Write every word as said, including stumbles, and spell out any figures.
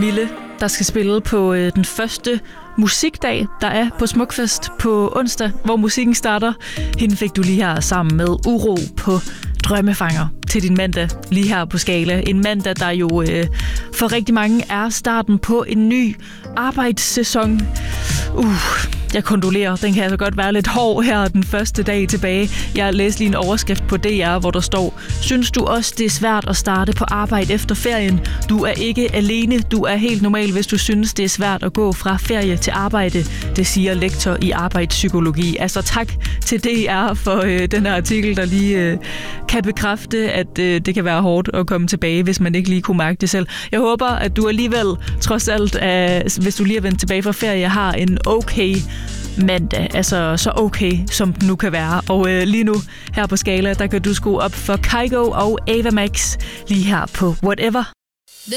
Mille, der skal spille på øh, den første musikdag, der er på Smukfest på onsdag, hvor musikken starter. Hende fik du lige her sammen med Uro på Drømmefanger til din mandag lige her på Skala. En mandag, der jo øh, for rigtig mange er starten på en ny arbejdssæson. Uh, jeg kondolerer. Den kan altså godt være lidt hård her den første dag tilbage. Jeg læste lige en overskrift på D R, hvor der står: Synes du også, det er svært at starte på arbejde efter ferien? Du er ikke alene. Du er helt normal, hvis du synes, det er svært at gå fra ferie til arbejde. Det siger lektor i arbejdspsykologi. Altså tak til D R for øh, den her artikel, der lige øh, kan bekræfte, at øh, det kan være hårdt at komme tilbage, hvis man ikke lige kunne mærke det selv. Jeg håber, at du alligevel, trods alt, øh, hvis du lige er vendt tilbage fra ferie, har en okay mandag, altså så okay, som den nu kan være. Og øh, lige nu, her på Skala, der kan du skrue op for Kygo og Ava Max lige her på Whatever.